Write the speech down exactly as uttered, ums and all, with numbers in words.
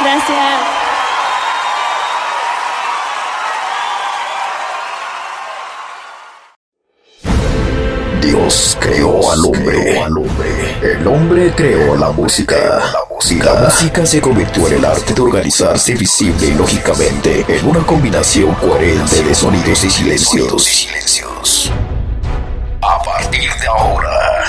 Gracias. Dios creó al hombre. El hombre creó la música. Y la música se convirtió en el arte de organizarse visible y lógicamente en una combinación coherente de sonidos y silencios. A partir de ahora,